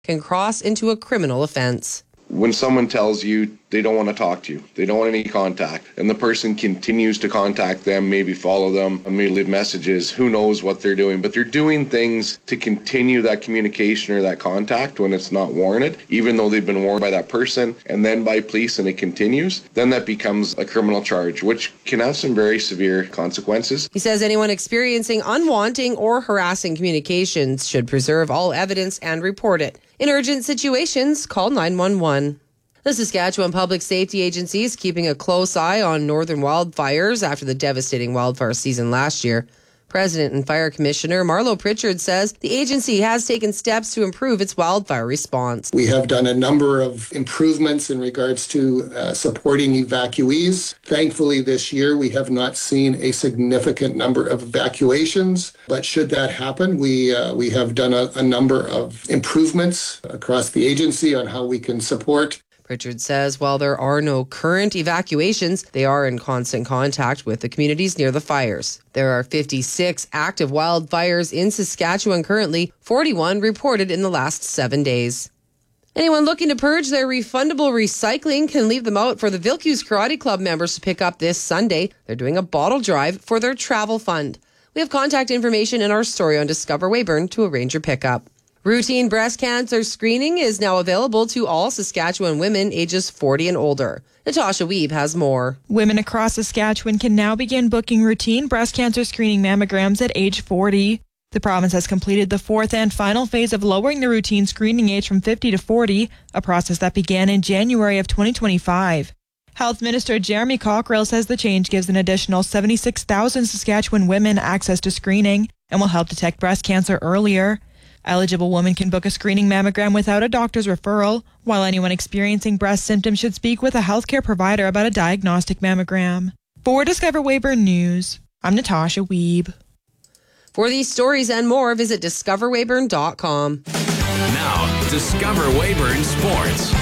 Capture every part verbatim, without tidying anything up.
can cross into a criminal offense. When someone tells you they don't want to talk to you, they don't want any contact, and the person continues to contact them, maybe follow them, maybe leave messages, who knows what they're doing, but they're doing things to continue that communication or that contact when it's not warranted, even though they've been warned by that person and then by police, and it continues, then that becomes a criminal charge, which can have some very severe consequences. He says anyone experiencing unwanting or harassing communications should preserve all evidence and report it. In urgent situations, call nine one one. The Saskatchewan Public Safety Agency is keeping a close eye on northern wildfires after the devastating wildfire season last year. President and Fire Commissioner Marlo Pritchard says the agency has taken steps to improve its wildfire response. We have done a number of improvements in regards to uh, supporting evacuees. Thankfully, this year we have not seen a significant number of evacuations, but should that happen, we uh, we have done a, a number of improvements across the agency on how we can support. Pritchard says while there are no current evacuations, they are in constant contact with the communities near the fires. There are fifty-six active wildfires in Saskatchewan currently, forty-one reported in the last seven days. Anyone looking to purge their refundable recycling can leave them out for the Vilcus Karate Club members to pick up this Sunday. They're doing a bottle drive for their travel fund. We have contact information in our story on Discover Weyburn to arrange your pickup. Routine breast cancer screening is now available to all Saskatchewan women ages forty and older. Natasha Wiebe has more. Women across Saskatchewan can now begin booking routine breast cancer screening mammograms at age forty. The province has completed the fourth and final phase of lowering the routine screening age from fifty to forty, a process that began in January of twenty twenty-five. Health Minister Jeremy Cockrell says the change gives an additional seventy-six thousand Saskatchewan women access to screening and will help detect breast cancer earlier. Eligible women can book a screening mammogram without a doctor's referral, while anyone experiencing breast symptoms should speak with a healthcare provider about a diagnostic mammogram. For Discover Weyburn News, I'm Natasha Wiebe. For these stories and more, visit discover weyburn dot com. Now, Discover Weyburn Sports.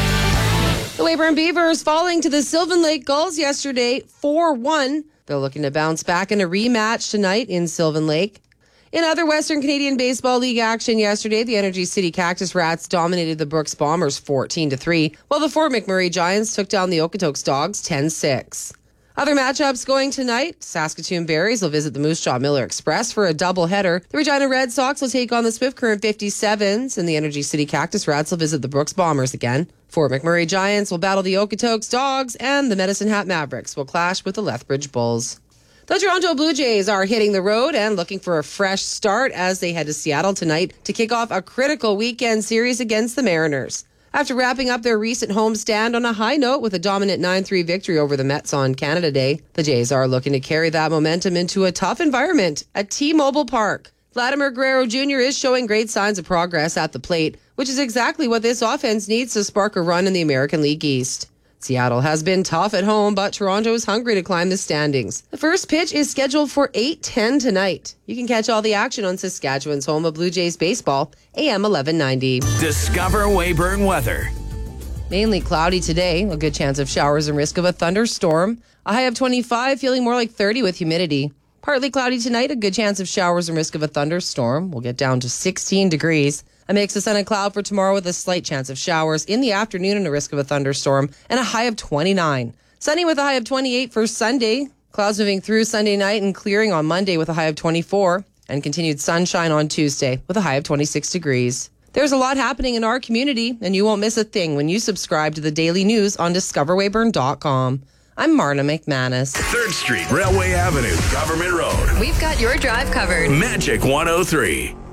The Weyburn Beavers falling to the Sylvan Lake Gulls yesterday, four one. They're looking to bounce back in a rematch tonight in Sylvan Lake. In other Western Canadian Baseball League action yesterday, the Energy City Cactus Rats dominated the Brooks Bombers fourteen to three, while the Fort McMurray Giants took down the Okotoks Dogs ten six. Other matchups going tonight, Saskatoon Berries will visit the Moose Jaw Miller Express for a doubleheader. The Regina Red Sox will take on the Swift Current fifty-sevens, and the Energy City Cactus Rats will visit the Brooks Bombers again. Fort McMurray Giants will battle the Okotoks Dogs, and the Medicine Hat Mavericks will clash with the Lethbridge Bulls. The Toronto Blue Jays are hitting the road and looking for a fresh start as they head to Seattle tonight to kick off a critical weekend series against the Mariners. After wrapping up their recent homestand on a high note with a dominant nine three victory over the Mets on Canada Day, the Jays are looking to carry that momentum into a tough environment at T-Mobile Park. Vladimir Guerrero Junior is showing great signs of progress at the plate, which is exactly what this offense needs to spark a run in the American League East. Seattle has been tough at home, but Toronto is hungry to climb the standings. The first pitch is scheduled for eight ten tonight. You can catch all the action on Saskatchewan's home of Blue Jays baseball, A M eleven ninety. Discover Weyburn weather. Mainly cloudy today, a good chance of showers and risk of a thunderstorm. A high of twenty-five, feeling more like thirty with humidity. Partly cloudy tonight, a good chance of showers and risk of a thunderstorm. We'll get down to sixteen degrees. A mix of sun and cloud for tomorrow with a slight chance of showers in the afternoon and a risk of a thunderstorm, and a high of twenty-nine. Sunny with a high of twenty-eight for Sunday. Clouds moving through Sunday night and clearing on Monday with a high of twenty-four, and continued sunshine on Tuesday with a high of twenty-six degrees. There's a lot happening in our community, and you won't miss a thing when you subscribe to the daily news on discover weyburn dot com. I'm Marna McManus. third Street, Railway Avenue, Government Road. We've got your drive covered. Magic one oh three.